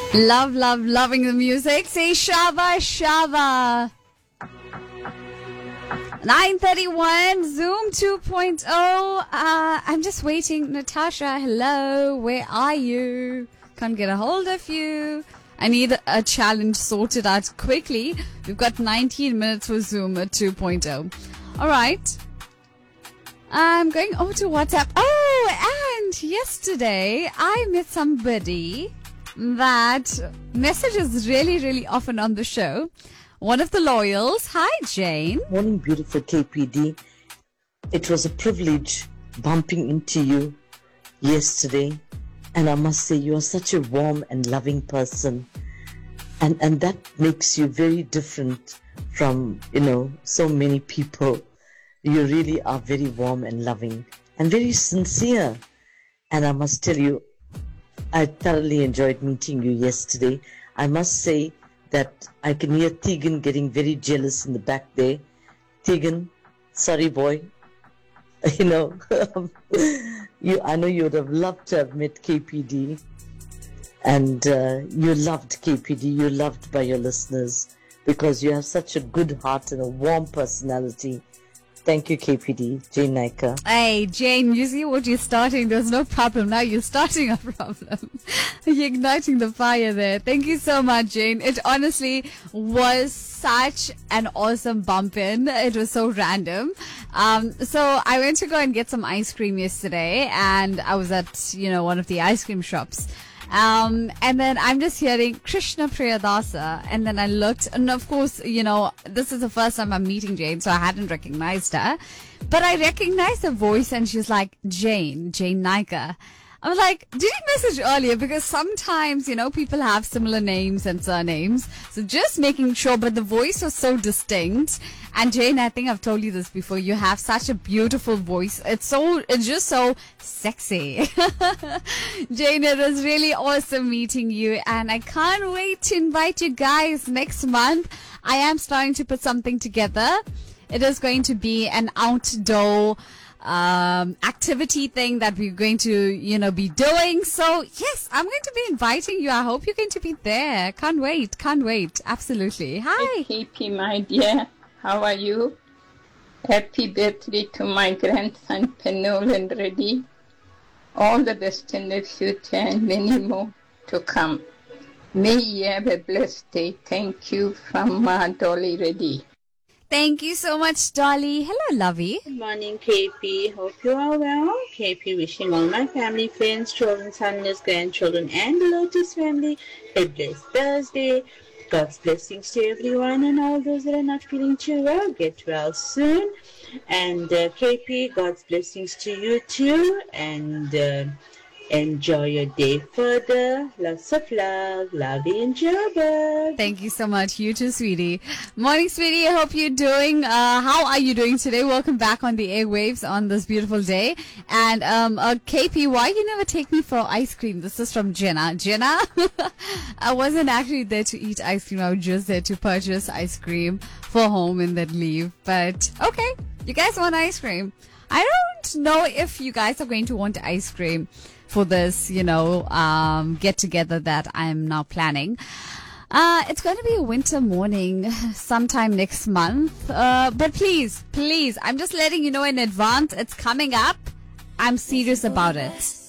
Loving the music. Say Shava, Shava. 9:31, Zoom 2.0. I'm just waiting. Natasha, hello. Where are you? Can't get a hold of you. I need a challenge sorted out quickly. We've got 19 minutes for Zoom at 2.0. All right. I'm going over to WhatsApp. Oh, and yesterday I met somebody that messages really often on the show. One of the loyals. Hi, Jane. Morning, beautiful KPD. It was a privilege bumping into you yesterday. And I must say, you are such a warm and loving person. And that makes you very different from, so many people. You really are very warm and loving and very sincere. And I must tell you, I thoroughly enjoyed meeting you yesterday. I must say that I can hear Tegan getting very jealous in the back there. Tegan, sorry boy. I know you would have loved to have met KPD. And you loved KPD. You're loved by your listeners because you have such a good heart and a warm personality. Thank you, KPD. Jane Naika. Hey, Jane, you see what you're starting? There's no problem. Now you're starting a problem. You're igniting the fire there. Thank you so much, Jane. It honestly was such an awesome bump in. It was so random. So I went to go and get some ice cream yesterday, and I was at, one of the ice cream shops. And then I'm just hearing Krishna Priyadasa, and then I looked, and of course, this is the first time I'm meeting Jane, so I hadn't recognized her, but I recognized her voice, and she's like, Jane Naika. I was like, did you message earlier? Because sometimes, people have similar names and surnames. So just making sure, but the voice was so distinct. And Jane, I think I've told you this before. You have such a beautiful voice. It's just so sexy. Jane, it was really awesome meeting you. And I can't wait to invite you guys next month. I am starting to put something together. It is going to be an outdoor activity thing that we're going to, be doing. So yes, I'm going to be inviting you. I hope you're going to be there. Can't wait. Absolutely. Hi. KP, my dear. How are you? Happy birthday to my grandson, Penol and Reddy. All the best in the future and many more to come. May you have a blessed day. Thank you from Dolly Reddy. Thank you so much, Dolly. Hello, Lovey. Good morning, KP. Hope you are well. KP wishing all my family, friends, children, son-in-laws, grandchildren, and the Lotus family a blessed Thursday. God's blessings to everyone, and all those that are not feeling too well, get well soon. And KP, God's blessings to you too, and enjoy your day further. Lots of love, Lovey and Jabba. Thank you so much. You too, sweetie. Morning, sweetie. I hope you're doing, how are you doing today? Welcome back on the airwaves on this beautiful day. And, KP, why you never take me for ice cream? This is from Jenna. Jenna, I wasn't actually there to eat ice cream. I was just there to purchase ice cream for home and then leave. But, okay. You guys want ice cream? I don't know if you guys are going to want ice cream for this, get together that I'm now planning. It's going to be a winter morning sometime next month. But please, I'm just letting you know in advance. It's coming up. I'm serious about it.